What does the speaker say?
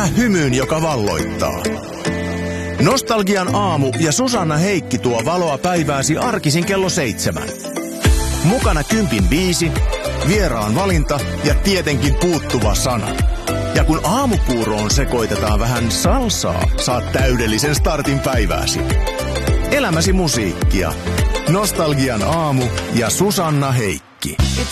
Elä hymyyn, joka valloittaa. Nostalgian aamu ja Susanna Heikki tuo valoa päivääsi arkisin kello 7. Mukana kympin biisi, vieraan valinta ja tietenkin puuttuva sana. Ja kun aamupuuroon sekoitetaan vähän salsaa, saat täydellisen startin päivääsi. Elämäsi musiikkia. Nostalgian aamu ja Susanna Heikki.